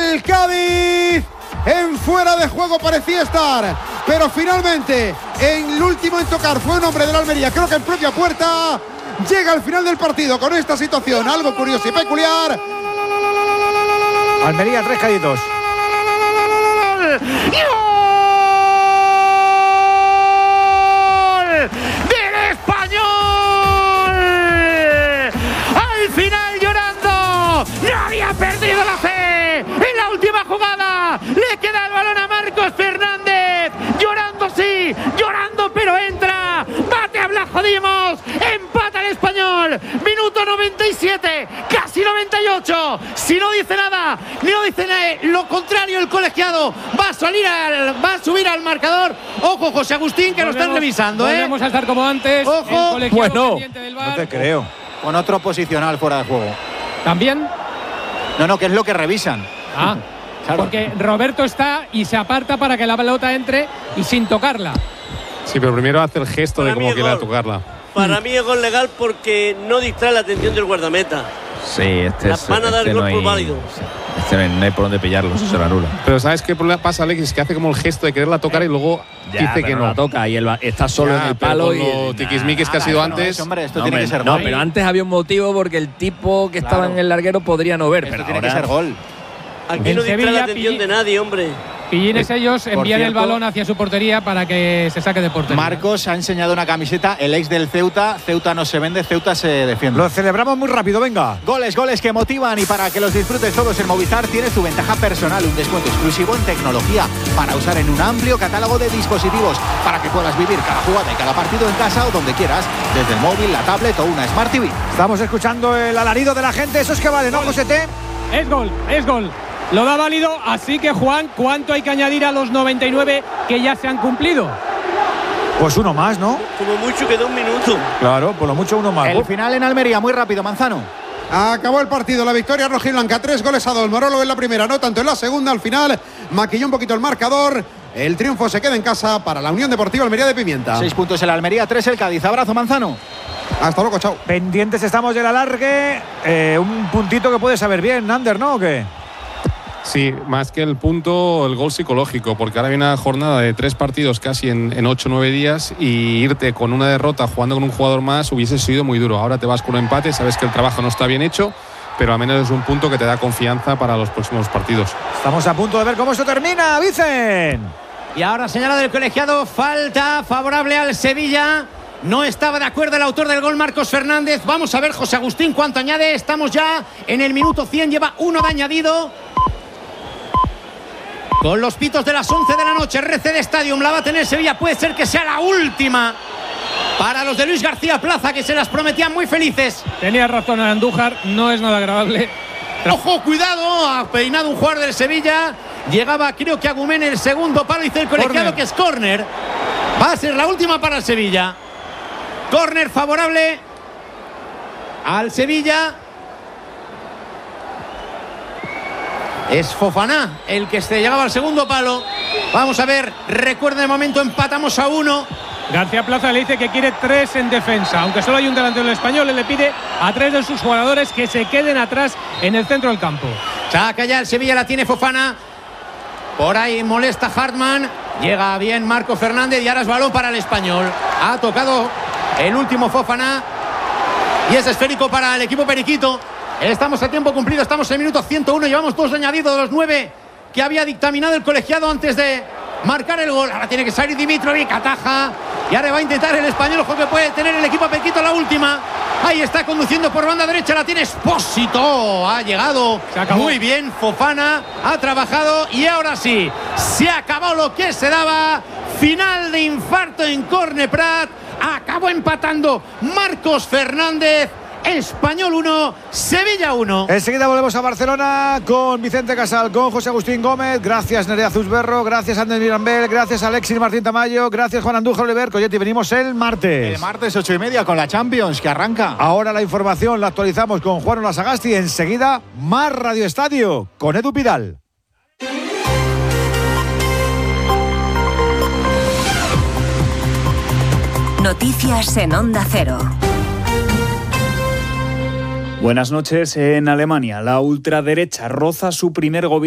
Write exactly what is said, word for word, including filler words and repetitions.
El Cádiz en fuera de juego parecía estar, pero finalmente en el último en tocar fue un hombre de la Almería, creo que en propia puerta. Llega al final del partido con esta situación, algo curioso y peculiar. Almería, tres Cádiz. ¡Del Español! Al final llorando, no había perdido la fe. En la última jugada le queda el balón a Marcos Fernández. Llorando sí, llorando pero entra. Bate a Blas Dimos, empata el Español. Minuto noventa y siete, casi noventa y ocho. Si no dice nada, ni no dice nada, lo contrario, el colegiado va a salir al, va a subir al marcador. Ojo, José Agustín, que volvemos, lo están revisando, ¿eh? Volvemos a estar como antes. Ojo, el bueno, del bar. no te creo. Con otro posicional fuera de juego. ¿También? No, no, que es lo que revisan. Ah, claro. Porque Roberto está y se aparta para que la pelota entre y sin tocarla. Sí, pero primero hace el gesto Para de como quiera tocarla. Para mí es gol legal porque no distrae la atención del guardameta. Sí, este la es, van a dar este gol no hay, por válido. Este no hay por dónde pillarlo, eso se lo anula. Pero ¿sabes qué problema pasa, Alexis? Que hace como el gesto de quererla tocar y luego ya, dice que no. no la toca y él va, está solo ya, en el palo. y lo tiquismiquis que ha sido antes. No es, hombre, esto no, tiene hombre, que ser no, gol. pero antes había un motivo porque el tipo que claro. estaba en el larguero podría no ver. Esto pero tiene ahora... que ser gol. Aquí En no distrae Sevilla, la atención Pi- de nadie, hombre. Pillines ellos envían cierto, el balón hacia su portería para que se saque de portería. Marcos ha enseñado una camiseta, el ex del Ceuta. Ceuta no se vende, Ceuta se defiende. Lo celebramos muy rápido, venga. Goles, goles que motivan, y para que los disfrutes todos en Movistar tienes tu ventaja personal, un descuento exclusivo en tecnología para usar en un amplio catálogo de dispositivos, para que puedas vivir cada jugada y cada partido en casa o donde quieras, desde el móvil, la tablet o una Smart T V. Estamos escuchando el alarido de la gente, eso es que vale, ¿no, José T? Es gol, es gol. Lo da válido, así que Juan, ¿cuánto hay que añadir a los noventa y nueve que ya se han cumplido? Pues uno más, ¿no? Como mucho queda un minuto. Claro, por lo mucho uno más. El final en Almería, muy rápido, Manzano. Acabó el partido, la victoria rojiblanca, tres goles a dos. Morolo en la primera, no tanto en la segunda. Al final maquilló un poquito el marcador. El triunfo se queda en casa para la Unión Deportiva Almería de Pimienta. Seis puntos el Almería, tres el Cádiz. Abrazo, Manzano. Hasta luego, chao. Pendientes estamos del alargue. Eh, un puntito que puede saber bien, Ander, ¿no? ¿O qué? Sí, más que el punto, el gol psicológico, porque ahora viene una jornada de tres partidos casi en, en ocho o nueve días, y irte con una derrota jugando con un jugador más hubiese sido muy duro. Ahora te vas con un empate, sabes que el trabajo no está bien hecho, pero al menos es un punto que te da confianza para los próximos partidos. Estamos a punto de ver cómo esto termina, Vicen. Y ahora señalado el colegiado, falta favorable al Sevilla. No estaba de acuerdo el autor del gol, Marcos Fernández. Vamos a ver, José Agustín, cuánto añade. Estamos ya en el minuto cien, lleva uno de añadido. Con los pitos de las once de la noche, R C D Stadium la va a tener Sevilla. Puede ser que sea la última para los de Luis García Plaza, que se las prometían muy felices. Tenía razón Andújar, no es nada agradable. Ojo, cuidado, ha peinado un jugador del Sevilla. Llegaba, creo que Agumén, el segundo palo, dice el colegiado corner. Que es córner. Va a ser la última para el Sevilla. Córner favorable al Sevilla. Es Fofana el que se llegaba al segundo palo. Vamos a ver, recuerden el momento, empatamos a uno. García Plaza le dice que quiere tres en defensa. Aunque solo hay un delantero del Español, él le pide a tres de sus jugadores que se queden atrás en el centro del campo. Saca ya el Sevilla, la tiene Fofana. Por ahí molesta Hartmann. Llega bien Marco Fernández y ahora es balón para el Español. Ha tocado el último Fofana. Y es esférico para el equipo periquito. Estamos a tiempo cumplido, estamos en el minuto ciento uno. Llevamos dos de añadido de los nueve que había dictaminado el colegiado antes de marcar el gol. Ahora tiene que salir Dimitrovic, ataja. Y ahora va a intentar el Español. Ojo que puede tener el equipo periquito la última. Ahí está conduciendo por banda derecha, la tiene Expósito. Ha llegado muy bien Fofana, ha trabajado y ahora sí, se acabó lo que se daba. Final de infarto en Corne Prat. Acabó empatando Marcos Fernández. Español uno, Sevilla uno. Enseguida volvemos a Barcelona con Vicente Casal, con José Agustín Gómez. Gracias Nerea Zuzberro, gracias Ander Mirambel, gracias Alexis Martín Tamayo, gracias Juan Andújar Oliver. Coyote, venimos el martes. El martes ocho y media con la Champions que arranca. Ahora la información la actualizamos con Juan Olasagasti. Enseguida más Radio Estadio con Edu Pidal. Noticias en Onda Cero. Buenas noches. En Alemania, la ultraderecha roza su primer gobierno.